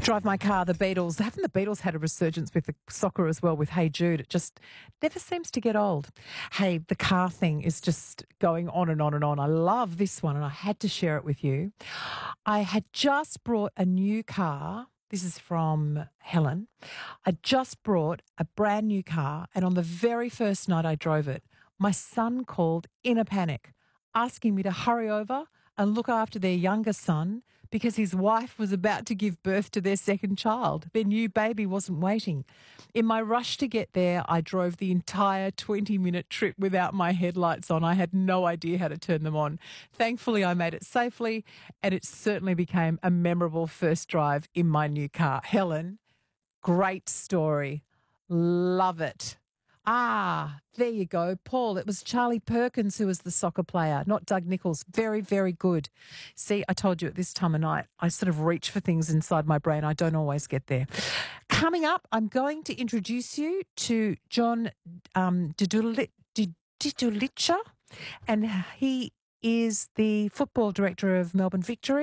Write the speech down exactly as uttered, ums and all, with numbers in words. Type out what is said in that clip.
Drive My Car, the Beatles. Haven't the Beatles had a resurgence with the soccer as well with Hey Jude? It just never seems to get old. Hey, the car thing is just going on and on and on. I love this one and I had to share it with you. I had just brought a new car. This is from Helen. I just brought a brand new car and on the very first night I drove it, my son called in a panic, asking me to hurry over and look after their younger son because his wife was about to give birth to their second child. Their new baby wasn't waiting. In my rush to get there, I drove the entire twenty-minute trip without my headlights on. I had no idea how to turn them on. Thankfully, I made it safely, and it certainly became a memorable first drive in my new car. Helen, great story. Love it. Ah, there you go. Paul, it was Charlie Perkins who was the soccer player, not Doug Nicholls. Very, very good. See, I told you at this time of night, I sort of reach for things inside my brain. I don't always get there. Coming up, I'm going to introduce you to John um, Didulica, and he is the football director of Melbourne Victory.